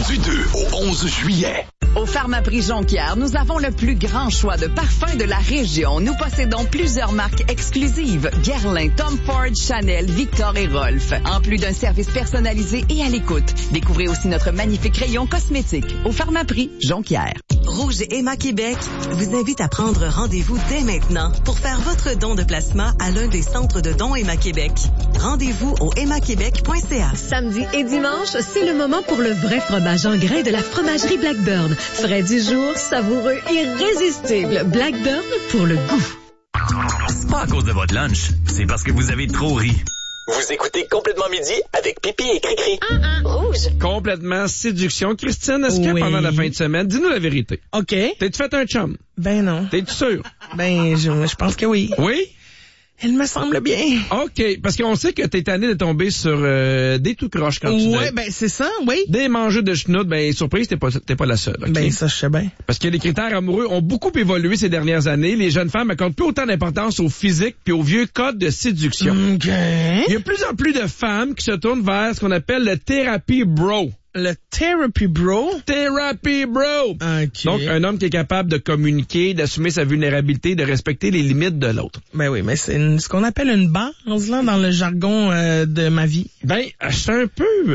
Du 2 au 11 juillet. Au Pharmaprix Jonquière, nous avons le plus grand choix de parfums de la région. Nous possédons plusieurs marques exclusives. Guerlain, Tom Ford, Chanel, Victor et Rolf. En plus d'un service personnalisé et à l'écoute. Découvrez aussi notre magnifique rayon cosmétique au Pharmaprix Jonquière. Rouge Emma Québec vous invite à prendre rendez-vous dès maintenant pour faire votre don de plasma à l'un des centres de dons Emma Québec. Rendez-vous au emmaquebec.ca. Samedi et dimanche, c'est le moment pour le vrai fromage en grains de la fromagerie Blackburn. Frais du jour, savoureux, irrésistible. Blackburn pour le goût. C'est pas à cause de votre lunch, c'est parce que vous avez trop ri. Vous écoutez Complètement Midi avec Pipi et Cricri. Rouge. Complètement séduction. Christine, est-ce que Oui. pendant la fin de semaine, dis-nous la vérité. OK. T'es-tu fait un chum? Ben non. T'es-tu sûr? Ben, je pense que oui. Oui? Elle me semble bien. OK. Parce qu'on sait que t'es tanné de tomber sur des tout croches quand tu Ouais, dates. ben c'est ça, oui. Des mangeux de chenoutes, ben surprise, t'es pas la seule. OK? Ben ça, je sais bien. Parce que les critères amoureux ont beaucoup évolué ces dernières années. Les jeunes femmes accordent plus autant d'importance au physique puis aux vieux codes de séduction. OK. Il y a de plus en plus de femmes qui se tournent vers ce qu'on appelle le therapy bro. Le Therapy Bro. Therapy bro. OK. Donc, un homme qui est capable de communiquer, d'assumer sa vulnérabilité, de respecter les limites de l'autre. Ben oui, mais c'est ce qu'on appelle une base, là, dans le jargon de ma vie. Ben, je suis un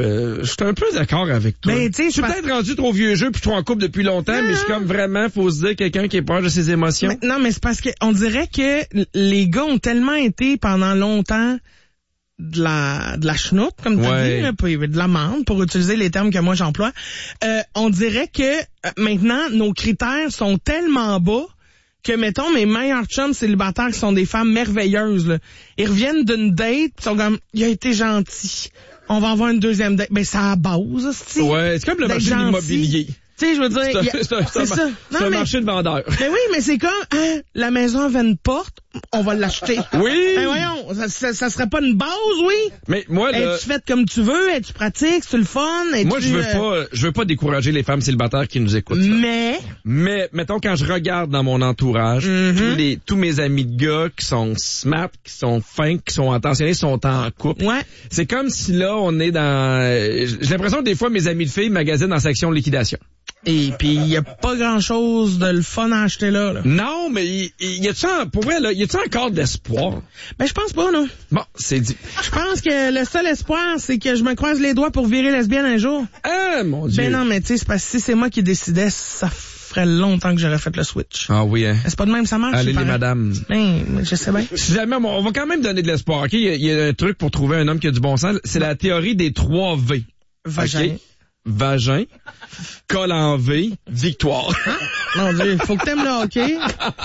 peu d'accord avec toi. Ben, tu sais, je suis peut-être rendu trop vieux jeu puis trop en couple depuis longtemps, mais je suis comme vraiment, faut se dire, quelqu'un qui est proche de ses émotions. Mais, non, mais c'est parce que on dirait que les gars ont tellement été pendant longtemps de la chenoute, comme tu Ouais. dis, là, puis de la menthe, pour utiliser les termes que moi j'emploie. On dirait que maintenant, nos critères sont tellement bas que, mettons, mes meilleurs chums célibataires qui sont des femmes merveilleuses, là, ils reviennent d'une date, pis sont comme, il a été gentil. On va avoir une deuxième date. Ben, c'est à la base, c'est. Ouais, c'est comme le marché de l'immobilier. Tu sais, je veux dire, c'est ça. C'est un marché de vendeurs. Mais oui, mais c'est comme, la maison avait une porte, on va l'acheter. Oui! Ben voyons, ça serait pas une base, oui? Mais moi, là, Es-tu faite comme tu veux? Es-tu pratique? C'est le fun? moi, je veux pas décourager les femmes célibataires qui nous écoutent. Là. Mais, mettons, quand je regarde dans mon entourage, tous mes amis de gars qui sont smart, qui sont fins, qui sont attentionnés, sont en couple. Ouais. C'est comme si là, on est dans... j'ai l'impression que des fois, mes amis de filles magasinent dans la section liquidation. Et puis, il y a pas grand-chose de le fun à acheter là. Non, mais y a-tu encore d'espoir? Ben, je pense pas, non. Bon, c'est dit. Je pense que le seul espoir, c'est que je me croise les doigts pour virer lesbienne un jour. Ah, mon Dieu. Ben non, mais tu sais, c'est parce que si c'est moi qui décidais, ça ferait longtemps que j'aurais fait le switch. Ah oui, hein. C'est pas de même, ça marche. Allez, les pareil. madames. Ben, je sais bien. Si jamais, on va quand même donner de l'espoir, OK? Il y a un truc pour trouver un homme qui a du bon sens. C'est la théorie des 3 V. Vagin. OK? Vagin, col en V, victoire. Mon Dieu, faut que t'aimes le hockey.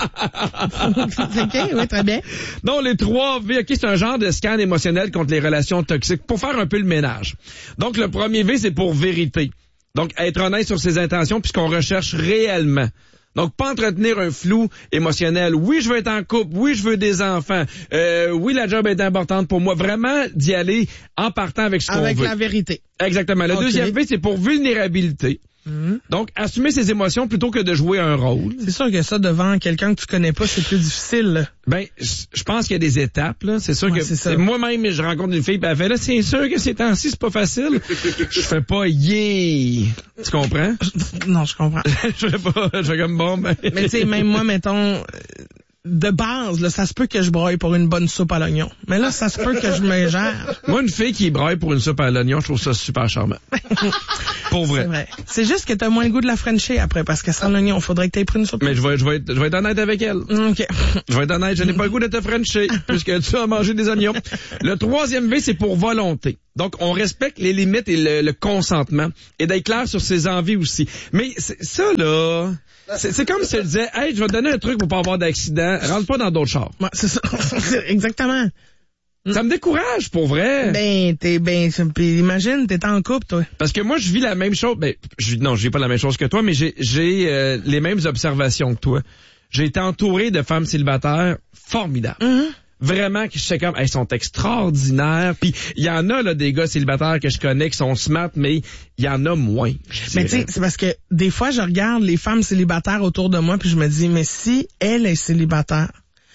OK, oui, très bien. Donc, les 3 V, OK, c'est un genre de scan émotionnel contre les relations toxiques pour faire un peu le ménage. Donc, le premier V, c'est pour vérité. Donc, être honnête sur ses intentions puis ce qu'on recherche réellement. Donc, pas entretenir un flou émotionnel. Oui, je veux être en couple. Oui, je veux des enfants. Oui, la job est importante pour moi. Vraiment d'y aller en partant avec ce qu'on veut. Avec la vérité. Exactement. Le deuxième V, c'est pour vulnérabilité. Donc, assumer ses émotions plutôt que de jouer un rôle. C'est sûr que ça, devant quelqu'un que tu connais pas, c'est plus difficile. Là. Ben, je pense qu'il y a des étapes, là. C'est sûr Ouais, que c'est ça. moi-même, je rencontre une fille, ben, elle fait, là, c'est sûr que ces temps-ci, c'est pas facile. Je fais pas, yeah! Tu comprends? Non, je comprends. je fais comme bon, ben. Mais tu sais, même moi, mettons, de base, là, ça se peut que je broye pour une bonne soupe à l'oignon. Mais là, ça se peut que je me gère. Moi, une fille qui braille pour une soupe à l'oignon, je trouve ça super charmant. Pour vrai. C'est vrai. C'est juste que t'as moins le goût de la Frenchie après, parce que sans l'oignon, faudrait que t'aies pris une soupe. Mais je vais être honnête avec elle. OK. Je vais être honnête, je n'ai pas le goût de te frencher, puisque tu as mangé des oignons. Le troisième V, c'est pour volonté. Donc, on respecte les limites et le consentement, et d'être clair sur ses envies aussi. Mais ça, là... C'est comme si elle disait, hey, je vais te donner un truc pour pas avoir d'accident, rentre pas dans d'autres chars. Ouais, c'est ça. Exactement. Ça me décourage, pour vrai. Puis imagine, t'es en couple, toi. Parce que moi, je vis la même chose. Je vis pas la même chose que toi, mais j'ai les mêmes observations que toi. J'ai été entouré de femmes célibataires formidables. Vraiment, que je sais comme, elles sont extraordinaires. Puis il y en a là des gars célibataires que je connais qui sont smart, mais il y en a moins. Mais tu sais, c'est parce que des fois, je regarde les femmes célibataires autour de moi, puis je me dis, mais si elle est célibataire,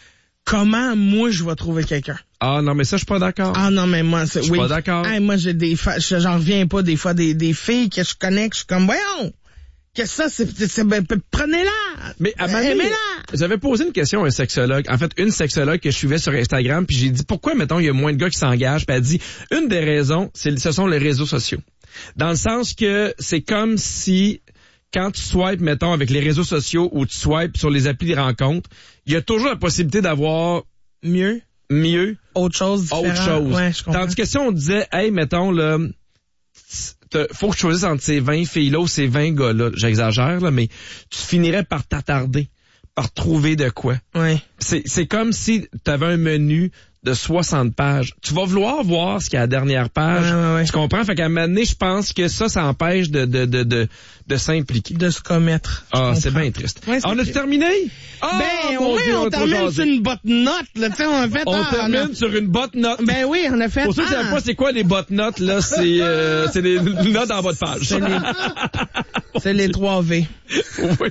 comment moi je vais trouver quelqu'un? Ah non, mais ça, je suis pas d'accord. Ah non, mais moi, Je suis pas d'accord. Hey, moi, j'ai j'en reviens pas des fois des filles que je connais, que je suis comme, voyons, qu'est-ce que ça, prenez-la! Mais à aimez-la! J'avais posé une question à un sexologue. En fait, une sexologue que je suivais sur Instagram, puis j'ai dit, pourquoi, mettons, il y a moins de gars qui s'engagent? Puis elle dit, une des raisons, ce sont les réseaux sociaux. Dans le sens que c'est comme si, quand tu swipes, mettons, avec les réseaux sociaux ou tu swipes sur les applis de rencontres, il y a toujours la possibilité d'avoir mieux, autre chose différent. Ouais, je comprends. Tandis que si on disait, hey, mettons, là, faut que tu choisisses entre ces 20 filles-là ou ces 20 gars-là, j'exagère, là, mais tu finirais par t'attarder, par trouver de quoi. Ouais. C'est comme si tu avais un menu de 60 pages. Tu vas vouloir voir ce qu'il y a à la dernière page. Ouais. Tu comprends? Fait qu'à un moment donné, je pense que ça empêche de s'impliquer. De se commettre. Ah, c'est bien triste. Ouais, on a terminé? Ah, on termine sur une botte note, là, tu sais, on termine sur une botte note. Ben oui, on a fait. Pour ceux qui savent pas c'est quoi les bottes notes, là, c'est des notes en bas de page. C'est les 3 V. Oui.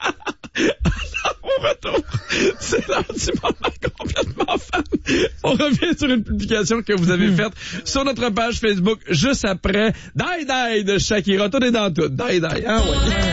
Au retour, c'est l'heure du moment complètement fan. On revient sur une publication que vous avez faite sur notre page Facebook juste après Die Die de Shakira. Tout est dans tout. Die Die. Ah ouais.